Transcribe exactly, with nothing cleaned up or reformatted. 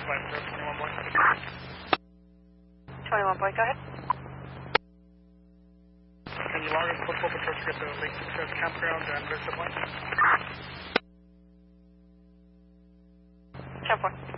five zero, twenty-one boy. twenty-one boy, go ahead. Can you log in Football Patrol to get the link to the campground and Vista Point? ten four.